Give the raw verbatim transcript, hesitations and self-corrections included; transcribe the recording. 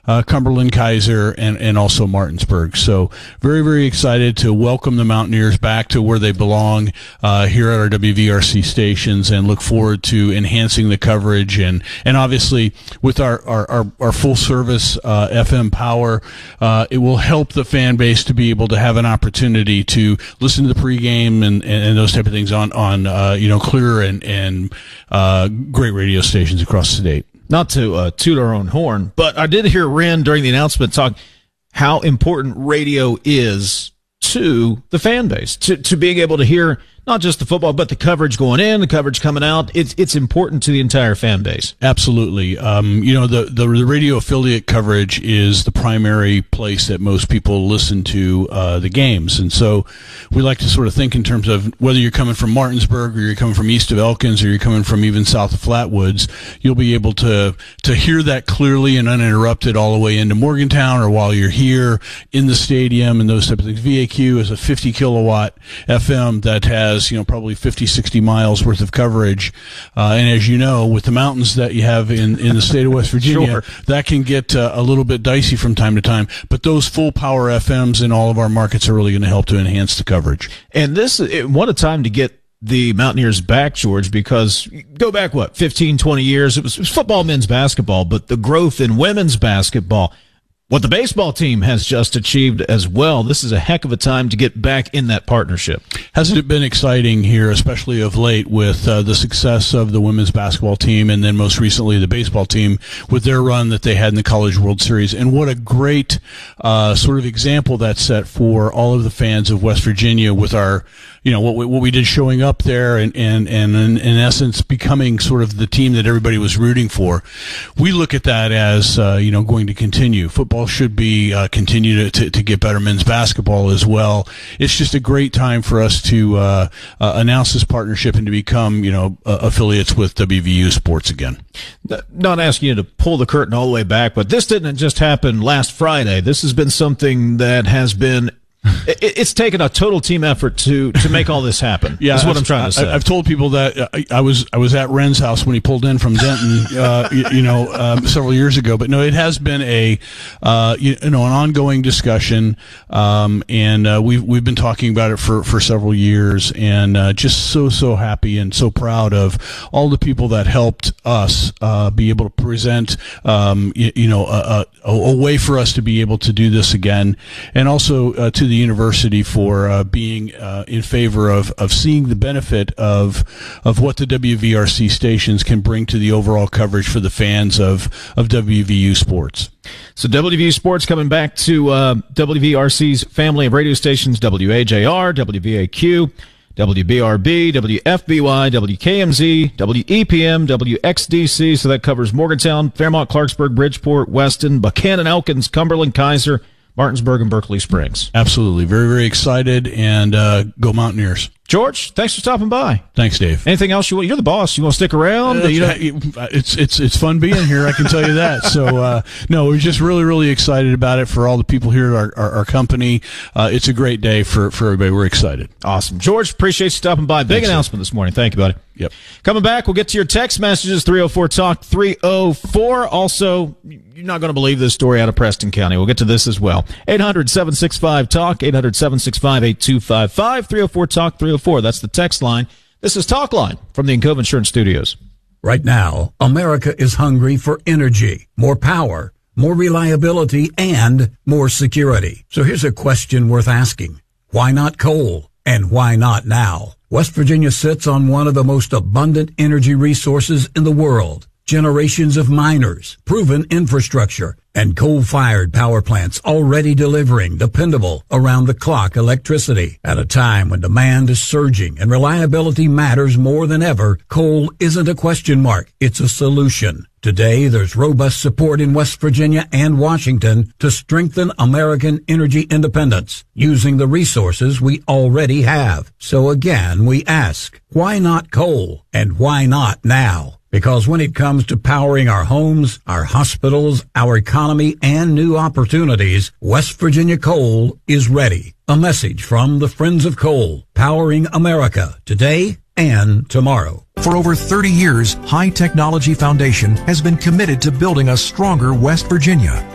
uh, Cumberland, Kaiser, and, and also Martinsburg. So very, very excited to welcome the Mountaineers back to where they belong uh, here at our W V R C stations, and look forward to enhancing the coverage. And, and obviously, with our, our, our, our full-service uh, F M power, uh, it will help the fan base to be able to have an opportunity to listen to the pregame and, and, and those type of things on, on uh, you know, clear and, and uh, great radio stations across the state. Not to uh, toot our own horn, but I did hear Ren during the announcement talk how important radio is to the fan base, to, to being able to hear not just the football, but the coverage going in, the coverage coming out. It's it's important to the entire fan base. Absolutely. Um, you know, the, the, the radio affiliate coverage is the primary place that most people listen to uh, the games. And so we like to sort of think in terms of whether you're coming from Martinsburg or you're coming from east of Elkins or you're coming from even south of Flatwoods, you'll be able to, to hear that clearly and uninterrupted all the way into Morgantown, or while you're here in the stadium and those type of things. V A Q is a fifty kilowatt F M that has, you know, probably fifty, sixty miles worth of coverage. Uh, and as you know, with the mountains that you have in, in the state of West Virginia, sure. that can get uh, a little bit dicey from time to time. But those full power F Ms in all of our markets are really going to help to enhance the coverage. And this, it, what a time to get the Mountaineers back, George, because go back, what, fifteen, twenty years, it was, it was football, men's basketball, but the growth in women's basketball, what the baseball team has just achieved as well. This is a heck of a time to get back in that partnership. Hasn't it been exciting here, especially of late, with uh, the success of the women's basketball team, and then most recently the baseball team with their run that they had in the College World Series? And what a great uh, sort of example that set for all of the fans of West Virginia with our, you know, what we, what we did showing up there and, and, and in, in essence becoming sort of the team that everybody was rooting for. We look at that as, uh, you know, going to continue. Football should be uh, continue to, to, to get better men's basketball as well. It's just a great time for us to uh, uh, announce this partnership and to become, you know, uh, affiliates with W V U Sports again. Not asking you to pull the curtain all the way back, but this didn't just happen last Friday. This has been something that has been It's taken a total team effort to to make all this happen. Yeah, that's what I'm trying to say. I, I've told people that I, I was I was at Ren's house when he pulled in from Denton, uh, you, you know, um, several years ago. But no, it has been a uh, you, you know an ongoing discussion, um, and uh, we've we've been talking about it for, for several years, and uh, just so so happy and so proud of all the people that helped us uh, be able to present, um, you, you know, a, a, a way for us to be able to do this again, and also uh, to the university for uh, being uh, in favor of, of seeing the benefit of of what the W V R C stations can bring to the overall coverage for the fans of, of W V U Sports. So W V U Sports coming back to uh, W V R C's family of radio stations, W A J R, W V A Q, W B R B, W F B Y, W K M Z, W E P M, W X D C. So that covers Morgantown, Fairmont, Clarksburg, Bridgeport, Weston, Buchanan, Elkins, Cumberland, Kaiser, Martinsburg, and Berkeley Springs. Absolutely. Very, very excited, and uh, go Mountaineers. George, thanks for stopping by. Thanks, Dave. Anything else you want? You're the boss. You want to stick around? Uh, you know, it's it's it's fun being here. I can tell you that. So uh, no, we're just really really excited about it for all the people here at our our, our company. Uh, it's a great day for for everybody. We're excited. Awesome, George. Appreciate you stopping by. Big Thanks, announcement sir. This morning. Thank you, buddy. Yep. Coming back, we'll get to your text messages. three oh four talk three oh four. Also, you're not going to believe this story out of Preston County. We'll get to this as well. eight hundred, seven six five, talk. eight hundred, seven six five, eight two five five. three oh four talk three oh four. That's the text line. This is Talk Line from the Encova Insurance Studios. Right now, America is hungry for energy, more power, more reliability, and more security. So here's a question worth asking. Why not coal? And why not now? West Virginia sits on one of the most abundant energy resources in the world. Generations of miners, proven infrastructure, and coal-fired power plants already delivering dependable, around-the-clock electricity. At a time when demand is surging and reliability matters more than ever, coal isn't a question mark, it's a solution. Today, there's robust support in West Virginia and Washington to strengthen American energy independence using the resources we already have. So again, we ask, why not coal? And why not now? Because when it comes to powering our homes, our hospitals, our economy, and new opportunities, West Virginia Coal is ready. A message from the Friends of Coal, powering America today and tomorrow. For over thirty years, High Technology Foundation has been committed to building a stronger West Virginia.